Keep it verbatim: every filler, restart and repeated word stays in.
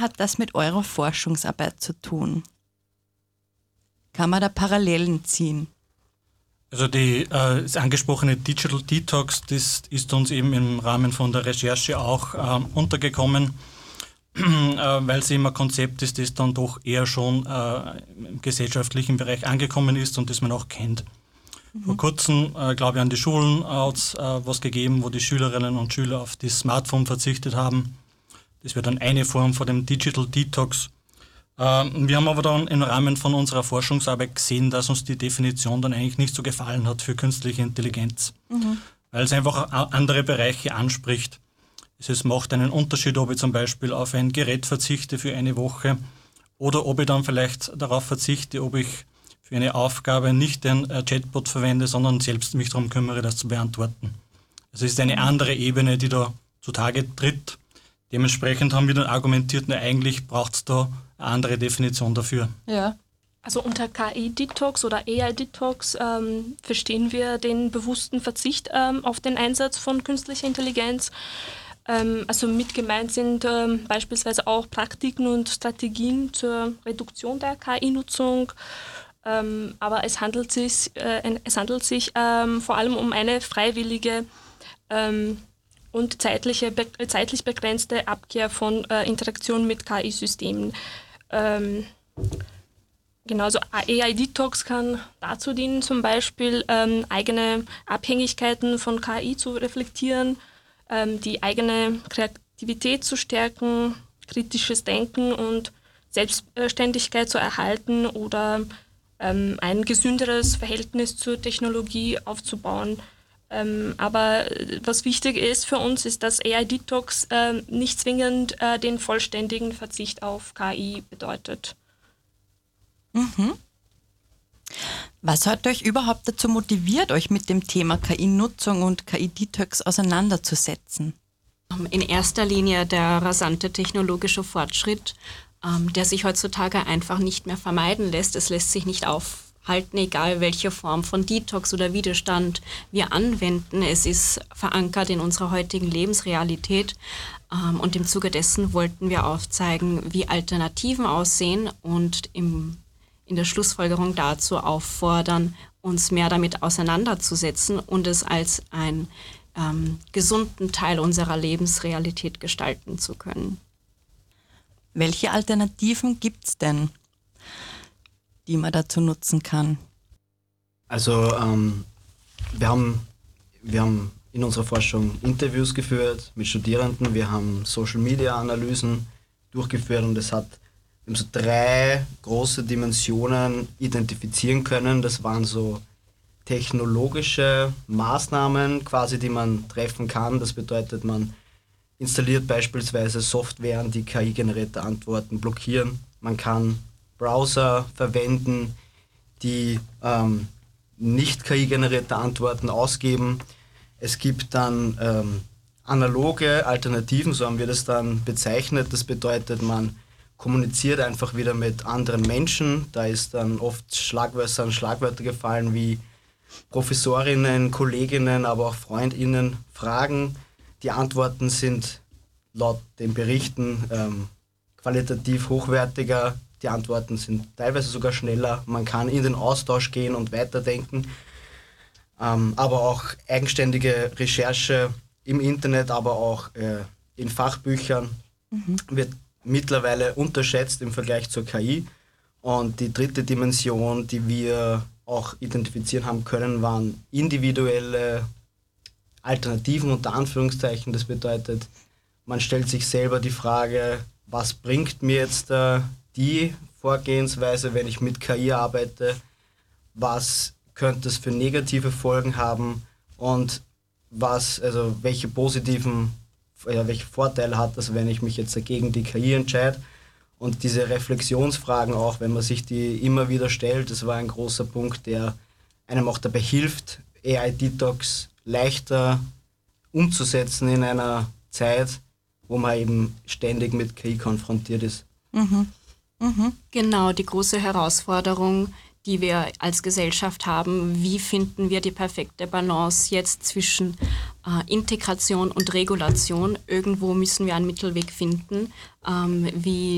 hat das mit eurer Forschungsarbeit zu tun? Kann man da Parallelen ziehen? Also die, äh, das angesprochene Digital Detox, das ist uns eben im Rahmen von der Recherche auch äh, untergekommen, äh, weil es eben ein Konzept ist, das dann doch eher schon äh, im gesellschaftlichen Bereich angekommen ist und das man auch kennt. Mhm. Vor kurzem, äh, glaube ich, an die Schulen hat es äh, was gegeben, wo die Schülerinnen und Schüler auf das Smartphone verzichtet haben. Das wäre dann eine Form von dem Digital Detox. Ähm, wir haben aber dann im Rahmen von unserer Forschungsarbeit gesehen, dass uns die Definition dann eigentlich nicht so gefallen hat für künstliche Intelligenz, mhm. weil es einfach andere Bereiche anspricht. Es macht einen Unterschied, ob ich zum Beispiel auf ein Gerät verzichte für eine Woche oder ob ich dann vielleicht darauf verzichte, ob ich für eine Aufgabe nicht den Chatbot verwende, sondern selbst mich darum kümmere, das zu beantworten. Also es ist eine andere Ebene, die da zutage tritt. Dementsprechend haben wir dann argumentiert, na, eigentlich braucht es da eine andere Definition dafür. Ja. Also unter K I-Detox oder A I-Detox ähm, verstehen wir den bewussten Verzicht ähm, auf den Einsatz von künstlicher Intelligenz. Ähm, also mit gemeint sind ähm, beispielsweise auch Praktiken und Strategien zur Reduktion der K I-Nutzung. Ähm, aber es handelt sich, äh, es handelt sich ähm, vor allem um eine freiwillige ähm, und zeitliche, be- zeitlich begrenzte Abkehr von äh, Interaktion mit K I-Systemen. Ähm, genau, also A I-Detox kann dazu dienen, zum Beispiel ähm, eigene Abhängigkeiten von K I zu reflektieren, ähm, die eigene Kreativität zu stärken, kritisches Denken und Selbstständigkeit zu erhalten oder ähm, ein gesünderes Verhältnis zur Technologie aufzubauen. Ähm, aber was wichtig ist für uns, ist, dass A I-Detox äh, nicht zwingend äh, den vollständigen Verzicht auf K I bedeutet. Mhm. Was hat euch überhaupt dazu motiviert, euch mit dem Thema K I-Nutzung und K I-Detox auseinanderzusetzen? In erster Linie der rasante technologische Fortschritt, ähm, der sich heutzutage einfach nicht mehr vermeiden lässt. Es lässt sich nicht auf halten, egal welche Form von Detox oder Widerstand wir anwenden. Es ist verankert in unserer heutigen Lebensrealität und im Zuge dessen wollten wir aufzeigen, wie Alternativen aussehen und im, in der Schlussfolgerung dazu auffordern, uns mehr damit auseinanderzusetzen und es als einen ähm, gesunden Teil unserer Lebensrealität gestalten zu können. Welche Alternativen gibt es denn, die man dazu nutzen kann? Also ähm, wir, haben, wir haben in unserer Forschung Interviews geführt mit Studierenden, wir haben Social-Media-Analysen durchgeführt und es hat wir haben so drei große Dimensionen identifizieren können. Das waren so technologische Maßnahmen quasi, die man treffen kann. Das bedeutet, man installiert beispielsweise Softwaren, die K I-generierte Antworten blockieren. Man kann Browser verwenden, die ähm, nicht K I-generierte Antworten ausgeben. Es gibt dann ähm, analoge Alternativen, so haben wir das dann bezeichnet. Das bedeutet, man kommuniziert einfach wieder mit anderen Menschen. Da ist dann oft Schlagwörter an Schlagwörter gefallen wie Professorinnen, Kolleginnen, aber auch Freundinnen fragen. Die Antworten sind laut den Berichten ähm, qualitativ hochwertiger. Die Antworten sind teilweise sogar schneller. Man kann in den Austausch gehen und weiterdenken. Ähm, aber auch eigenständige Recherche im Internet, aber auch äh, in Fachbüchern mhm. wird mittlerweile unterschätzt im Vergleich zur K I. Und die dritte Dimension, die wir auch identifizieren haben können, waren individuelle Alternativen unter Anführungszeichen. Das bedeutet, man stellt sich selber die Frage, was bringt mir jetzt äh, die Vorgehensweise, wenn ich mit K I arbeite, was könnte es für negative Folgen haben und was, also welche positiven, ja, welche Vorteile hat das, wenn ich mich jetzt dagegen die K I entscheide. Und diese Reflexionsfragen auch, wenn man sich die immer wieder stellt, das war ein großer Punkt, der einem auch dabei hilft, A I-Detox leichter umzusetzen in einer Zeit, wo man eben ständig mit K I konfrontiert ist. Mhm. Mhm. Genau, die große Herausforderung, die wir als Gesellschaft haben, wie finden wir die perfekte Balance jetzt zwischen äh, Integration und Regulation? Irgendwo müssen wir einen Mittelweg finden, ähm, wie